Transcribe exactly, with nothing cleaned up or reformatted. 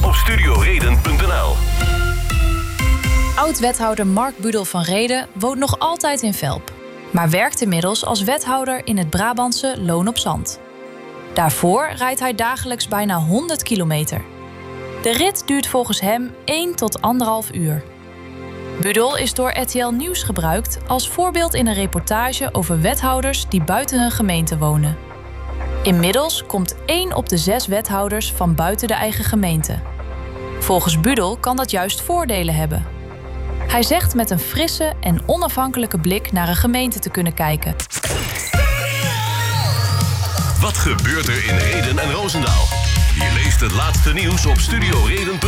op studioreden punt n l. Oud-wethouder Mark Budel van Rheden woont nog altijd in Velp, maar werkt inmiddels als wethouder in het Brabantse Loon op Zand. Daarvoor rijdt hij dagelijks bijna honderd kilometer. De rit duurt volgens hem één tot anderhalf uur. Budel is door R T L Nieuws gebruikt als voorbeeld in een reportage over wethouders die buiten hun gemeente wonen. Inmiddels komt één op de zes wethouders van buiten de eigen gemeente. Volgens Budel kan dat juist voordelen hebben. Hij zegt met een frisse en onafhankelijke blik naar een gemeente te kunnen kijken. Wat gebeurt er in Rheden en Roosendaal? Je leest het laatste nieuws op studioreden punt n l.